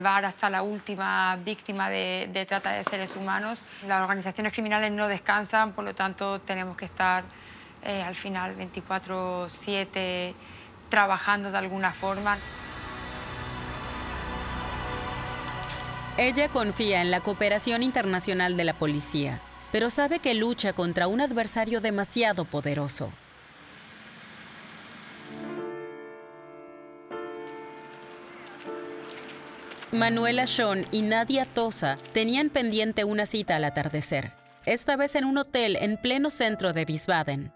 Llevar hasta la última víctima de trata de seres humanos. Las organizaciones criminales no descansan, por lo tanto tenemos que estar al final 24/7 trabajando de alguna forma. Ella confía en la cooperación internacional de la policía, pero sabe que lucha contra un adversario demasiado poderoso. Manuela Schon y Nadia Tosa tenían pendiente una cita al atardecer, esta vez en un hotel en pleno centro de Wiesbaden.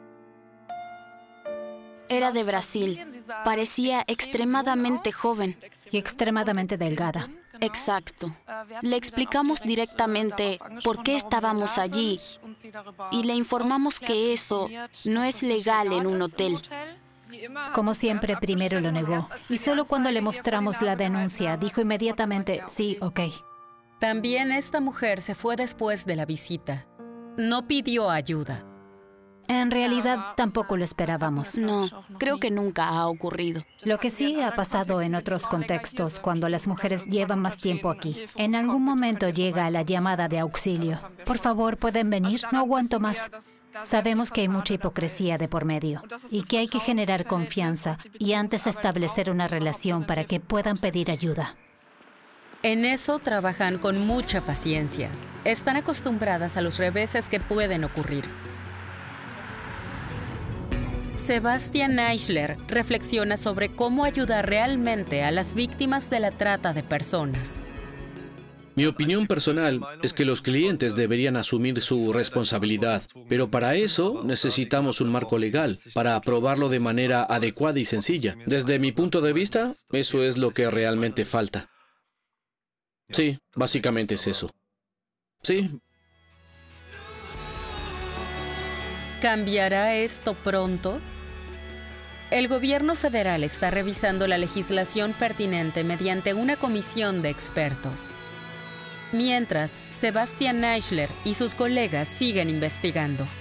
Era de Brasil. Parecía extremadamente joven. Y extremadamente delgada. Exacto. Le explicamos directamente por qué estábamos allí y le informamos que eso no es legal en un hotel. Como siempre, primero lo negó. Y solo cuando le mostramos la denuncia, dijo inmediatamente, sí, ok. También esta mujer se fue después de la visita. No pidió ayuda. En realidad, tampoco lo esperábamos. No, creo que nunca ha ocurrido. Lo que sí ha pasado en otros contextos, cuando las mujeres llevan más tiempo aquí. En algún momento llega la llamada de auxilio. Por favor, ¿pueden venir? No aguanto más. Sabemos que hay mucha hipocresía de por medio y que hay que generar confianza y antes establecer una relación para que puedan pedir ayuda. En eso trabajan con mucha paciencia. Están acostumbradas a los reveses que pueden ocurrir. Sebastian Eichler reflexiona sobre cómo ayudar realmente a las víctimas de la trata de personas. Mi opinión personal es que los clientes deberían asumir su responsabilidad, pero para eso necesitamos un marco legal, para aprobarlo de manera adecuada y sencilla. Desde mi punto de vista, eso es lo que realmente falta. Sí, básicamente es eso. Sí. ¿Cambiará esto pronto? El gobierno federal está revisando la legislación pertinente mediante una comisión de expertos. Mientras, Sebastian Eichler y sus colegas siguen investigando.